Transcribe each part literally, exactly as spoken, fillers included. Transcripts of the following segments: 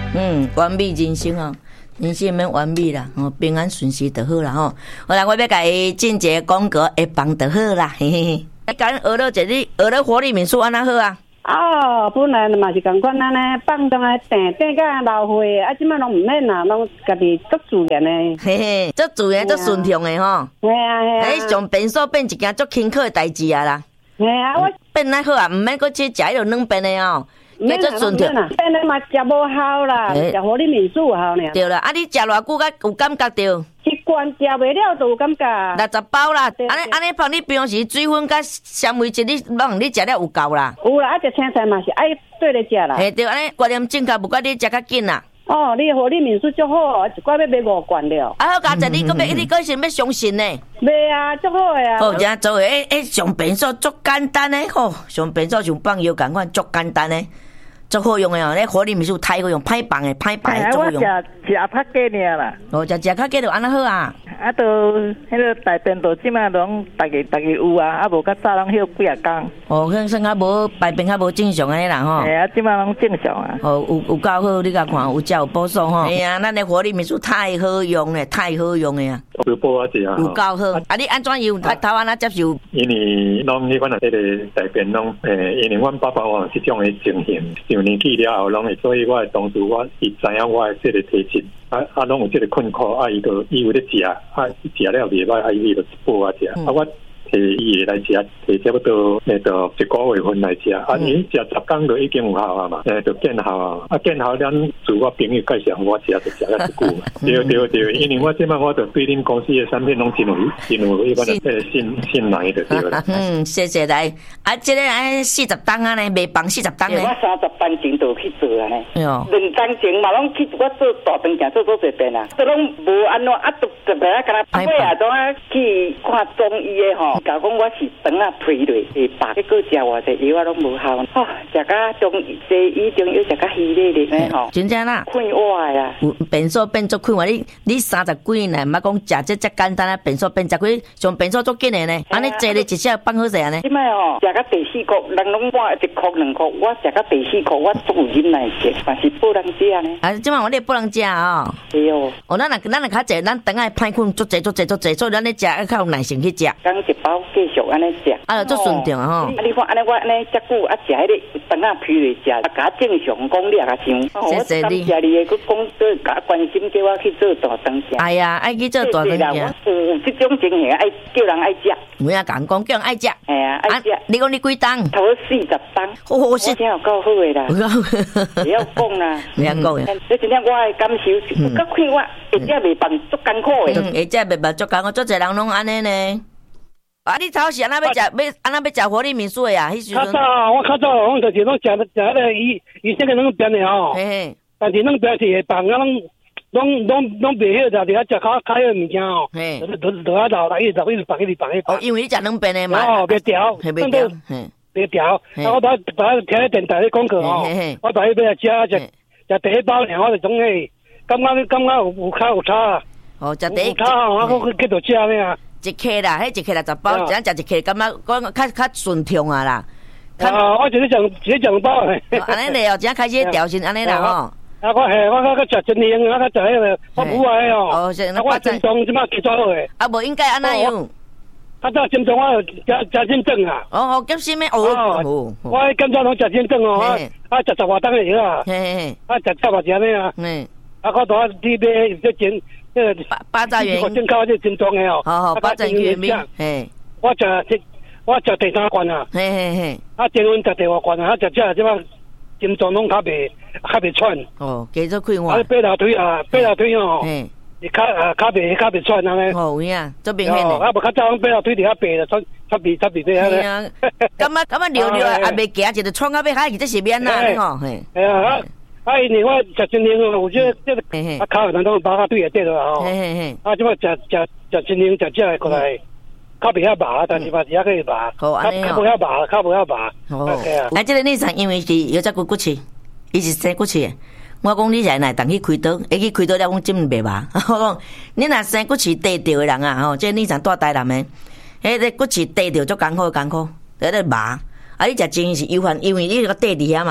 嗯，完美人生哦，人生免完美啦，哦，平安顺遂就好啦吼。好啦，我要甲伊进一个广告，会放就好啦，嘿嘿嘿。甲恁学了一日，学了活力民宿安那好啊？ 哦，本来嘛是共款安尼放当来订订甲老岁，啊，即摆拢毋免啦，拢家己足自然诶。 嘿嘿，足自然、足顺畅诶吼。 嘿啊嘿啊。 哎，上便所变一件足轻巧诶代志啊啦。 嘿啊，我变哪好啊？毋免搁去食迄落软便诶哦。 免啦，免啦，变咧嘛食无效啦，食互你面数效呢。 对啦，啊，你食偌久甲有感觉着？ 一罐食袂了就有感觉。 六十包啦，安尼安尼放你平时水分甲纤维质，你让你食了有够啦。 有啦，啊，食青菜嘛是爱对咧食啦。 嘿，对，安尼观念正确，不过你食较紧啦。 哦，你互你面数足好，一罐要买五罐了。 啊，好佳哉，你搁要你搁是要相信呢？ 袂啊，足好诶啊。 好，真做诶诶，上便所足简单诶，吼，上便所像放药共款足简单诶。足好用诶哦，迄活力面数太好用，歹放诶，歹摆诶，足好用。 我食食较鸡尔啦。 哦，食食较鸡就安那好啊。 啊，都迄个大便都即摆拢逐个逐个有啊，啊无较早拢休几啊工。 哦，可算较无排便较无正常安尼啦吼。 系啊，即摆拢正常啊。 哦，有有够好，你甲看有食有补爽吼。哎呀，咱诶活力面数太好用咧，太好用诶啊。 有补啊只啊。 有够好，啊你安怎用？头头安怎接受？ 因为拢迄款啊，迄个大便拢诶，因为阮爸爸有即种诶情形，上年纪了后拢会，所以我当初我伊知影我诶即个体质。啊啊，拢有即个困苦，啊伊就伊有咧食，啊食了袂歹，啊伊就补啊食，啊我摕伊来食，摕差不多诶，就一个月份来食，啊伊食十工就已经有效啊嘛，诶，就见效啊，啊见效，咱自我朋友介绍我食，就食了一久。对对对，因为我即摆我就对恁公司诶产品拢真有真有迄个诶信信赖的对啦。 嗯，谢谢来，啊，即个哎四十档啊呢，袂放四十档咧。 我三十班前就去做啊呢， 两当前嘛拢去我做大肠镜做做一遍啊，都拢无安怎啊，都特别啊，敢若尾啊，都啊去看中医诶吼。甲讲我是肠啊推落，是白结果食偌济药啊拢无效，吼，食甲中西医中药食甲稀咧咧咧吼， 真正啦， 困我啦， 便所变做困我，你你三十几年，毋捌讲食这遮简单啊，便所变十几，上便所足紧诶呢，安尼坐咧一下放好势安尼。 即摆吼，食甲第四箍，人拢换一箍两箍，我食甲第四箍，我足有忍耐性，嘛是不能食呢。 啊，即摆我哋不能食哦。 对哦。 哦，咱若咱若较济，咱肠爱歹困足济足济足济，所以咱咧食要较有耐性去食。 讲一包继续安尼食。 啊，足顺畅啊吼。 啊，你看安尼我安尼遮久啊，食迄个肠啊皮来食，啊，甲正常讲你也甲想。 谢谢你。 我感谢你诶，佮讲做甲关心叫我去做大肠食。 哎呀，爱去做大肠食。 我有即种情形，爱叫人爱食。 有影讲讲叫人爱食。 系啊，爱食。 你讲你几档？ 头四十档。 我我听有够好诶啦。不要讲啦。 不要讲诶。 这真正我诶感受，我看我一只袂放足艰苦诶。 嗯，一只袂放足艰苦，足侪人拢安尼呢。啊！你头是安那要食，要安那要食活力民宿的呀？迄时阵。 较早我较早我就是拢食食迄个伊伊这个拢变的吼。 嘿嘿。 但是拢变是会放啊，拢拢拢拢袂晓得，伫遐食较较迄物件吼。嘿。都都啊老来一直一直放一直放一直。哦， 因为你食两遍的嘛。 哦，袂调。 袂调。嘿。 袂调。啊，我把把听咧电台咧讲过吼，我把伊要食食食第一包尔，我就总诶，感觉感觉有有较有差。 哦，食第一。 有差吼，我去到食咩啊？ 一克啦，迄一克六十包，一日食一克，感觉讲较较顺畅啊啦。 啊，我就是讲，就是讲包。 安尼咧哦，只开始调成安尼啦吼。 啊，我嘿，我我较食真灵，我较食迄个我母爱哦。哦，是那我心脏即马几多好诶？ 啊，无应该安尼样。 较早心脏我食食真正啊。 哦哦，急什么？哦。 我今朝拢食真正哦，啊食十外档诶药啊。 嘿嘿。 啊食七八只安尼啊。嗯。啊，我多你买这钱。 八八十元， 我正靠这真重的哦。 好好，八十元米。嘿， 我食我食第三罐啊。嘿嘿嘿。啊，前阮食第二罐啊，啊食这即摆心脏拢较袂较袂喘。 哦，继续开我。 啊，背大腿啊，背大腿哦。嘿。你较啊较袂较袂喘安尼。 哦，有影，做明显的。 啊，无较早背大腿伫遐背了，喘喘鼻喘鼻鼻安尼。 啊，感觉感觉溜溜啊，也袂行，一直喘到尾海，这是免啦，吼嘿。 哎呀。啊，因为我食真灵哦，有这这个啊，骹有当把骹对下底了吼。嘿嘿嘿。啊，即摆食食食真灵，食这过来，较袂遐麻，但是嘛是还可以麻。好，安尼哦。较无遐麻，较无遐麻。哦。 啊，这个你上因为是有只骨骨刺，伊是生骨刺的。我讲你现在当去开刀，会去开刀了，讲真袂麻。我讲你若生骨刺跌掉的人啊，吼，这你上带台南的，迄个骨刺跌掉足艰苦艰苦，在咧麻。啊，你食真是有限，因为你个跌伫遐嘛。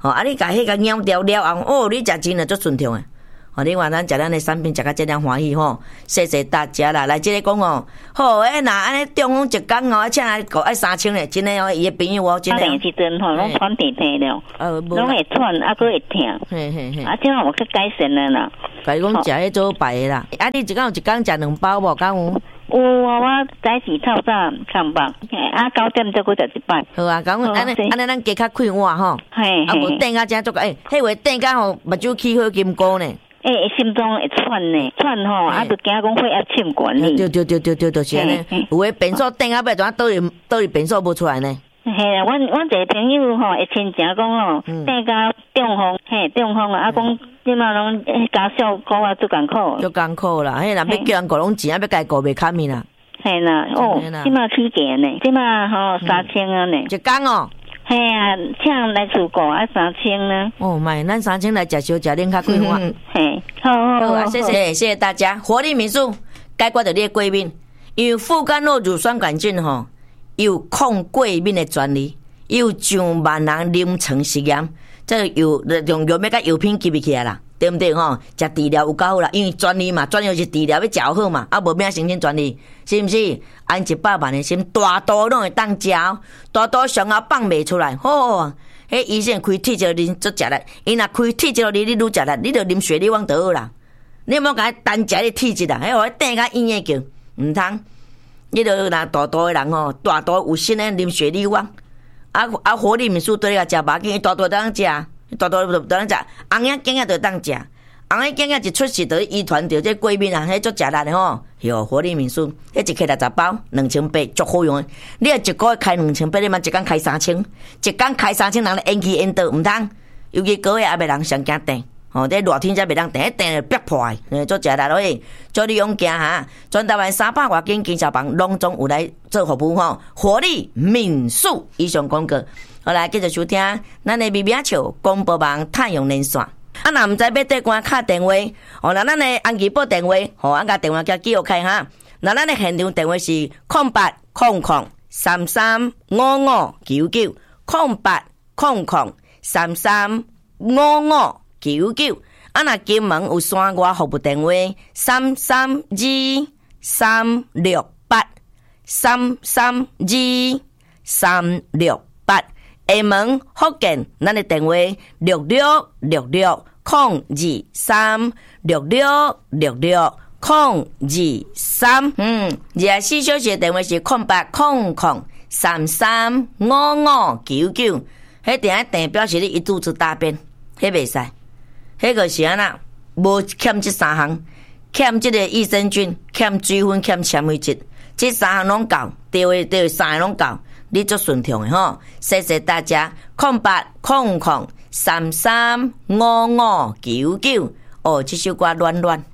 吼，啊，你甲迄个咬掉了后，哦，你食真诶足顺畅诶。吼，你话咱食咱诶产品食甲这样欢喜吼，谢谢大家啦！来，即个讲哦，好诶，若安尼中风一工哦，请来个爱三千咧，真诶哦，伊诶朋友哦，真诶。 啊，时阵吼，拢喘甜甜了，拢会喘，啊，佫会痛，嘿嘿嘿，啊，即下我去改善了啦。 甲伊讲食迄做白诶啦，啊，你一工有一工食两包无？敢有？ 有啊，我早时透早上班，啊九点再佫食一摆。 好啊，讲安尼安尼，咱加较快活吼， 嘿， 啊无等啊正足个，诶，迄话等甲吼目睭起火金菇呢。 诶、欸，心脏会喘呢，喘吼，啊，就惊讲血压欠管呢。 对对对对对，就是安尼。有诶变数等啊尾，怎啊倒里倒里变数无出来呢？ 嘿啊，阮阮一个朋友吼，会亲情讲吼，等甲中风，嘿，中风啊，啊讲即马拢家属讲啊，足艰苦。 足艰苦啦，迄若要叫人顾拢钱啊，要家顾袂堪面啦。 嘿啦，哦，即马起价呢，即马吼三千啊呢。 一工哦。 嘿啊，请来厝顾啊三千呢。 哦，买咱三千来食烧食恁较快活。 嘿，好好好， 谢谢谢谢大家。活力民宿解决着你的过敏，因为副甘露乳酸杆菌吼有抗过敏的专利，有上万人临床实验，这有用药物甲药品记起来啦，对不对吼？食治疗有够好啦，因为专利嘛，专利是治疗要食好嘛，啊无咩申请专利，是毋是？安一百万的心，大刀拢会当食，大刀上下放袂出来，吼！迄医生开铁就啉足食力，伊若开铁就啉，你愈食力，你就啉雪利旺就好啦。你莫甲单食你铁质啦，迄互等甲硬硬叫，毋通。你著若大刀的人吼，大刀有心诶啉雪利旺，啊啊活力民宿对你个食肉紧，大刀当食，大刀就当食，红眼镜仔就当食。红眼镜仔一出世就遗传着这过敏啊，迄足食力的吼。哟，活力民宿，迄一克六十包，两千八，足好用的。你若一个月开两千八，你嘛一工开三千，一工开三千，人咧延期延到毋通。尤其高月也袂人上惊订，吼，这热天才袂人订，订了逼破的，足食力落去。做你用惊哈，全台湾三百外间健身房拢总有来做服务吼。活力民宿以上广告，好来继续收听咱的咪咪笑广播网太阳连线。啊，若毋知要缀关敲电话，哦，那咱的安琪报电话，吼，啊，甲电话叫记录开哈。那咱的现场电话是空八空空三三五五九九空八空空三三五五九九。啊，若金门有山外服务电话三三二三六八三三二三六八。厦门福建，咱的电话六六六六空二三六六六六空二三。嗯，廿四小时的电话是空八空空三三五五九九。迄定下定表示你一肚子大便，迄袂使。迄个是安那，无欠这三项，欠这个益生菌，欠水分，欠纤维质，这三项拢够，对位对三个拢够。你足顺畅的吼，谢谢大家。空八空空三三五五九九，哦，这首歌乱乱。